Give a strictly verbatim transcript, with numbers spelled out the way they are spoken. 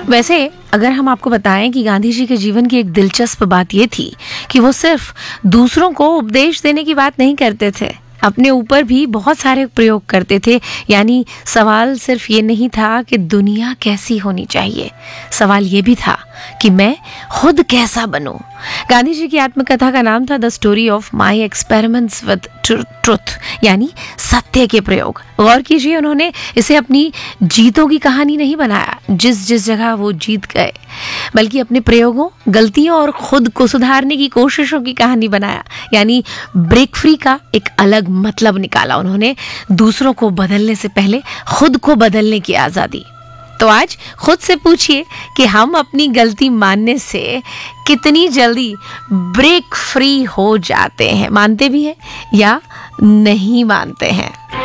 वैसे अगर हम आपको बताएं कि गांधी जी के जीवन की एक दिलचस्प बात ये थी कि वो सिर्फ दूसरों को उपदेश देने की बात नहीं करते थे, अपने ऊपर भी बहुत सारे प्रयोग करते थे। यानी सवाल सिर्फ ये नहीं था कि दुनिया कैसी होनी चाहिए, सवाल ये भी था कि मैं खुद कैसा बनूं। गांधी जी की आत्मकथा का नाम था the story of my experiments with truth, यानी सत्य के प्रयोग। गौर कीजिए, उन्होंने इसे अपनी जीतों की कहानी नहीं बनाया जिस जिस जगह वो जीत गए, बल्कि अपने प्रयोगों, गलतियों और खुद को सुधारने की कोशिशों की कहानी बनाया। यानी ब्रेक फ्री का एक अलग मतलब निकाला उन्होंने, दूसरों को बदलने से पहले खुद को बदलने की आजादी। तो आज खुद से पूछिए कि हम अपनी गलती मानने से कितनी जल्दी ब्रेक फ्री हो जाते हैं, मानते भी हैं या नहीं मानते हैं।